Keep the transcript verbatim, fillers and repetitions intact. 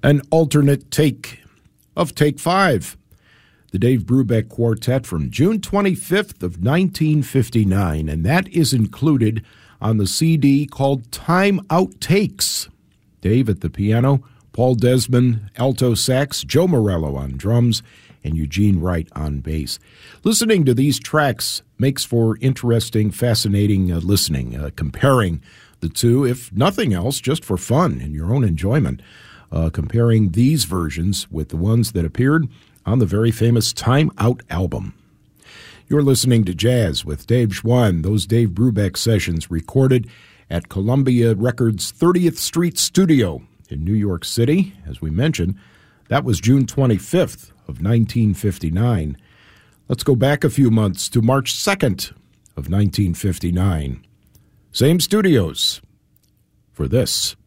An alternate take of Take Five, the Dave Brubeck Quartet from June twenty-fifth of nineteen fifty-nine, and that is included on the C D called Time Outtakes. Dave at the piano, Paul Desmond, alto sax, Joe Morello on drums, and Eugene Wright on bass. Listening to these tracks makes for interesting, fascinating uh, listening, uh, comparing the two, if nothing else, just for fun and your own enjoyment, uh, comparing these versions with the ones that appeared on the very famous Time Out album. You're listening to Jazz with Dave Schwann, those Dave Brubeck sessions recorded at Columbia Records' thirtieth Street Studio in New York City. As we mentioned, that was June twenty-fifth of nineteen fifty-nine. Let's go back a few months to March second of nineteen fifty-nine. Same studios for this.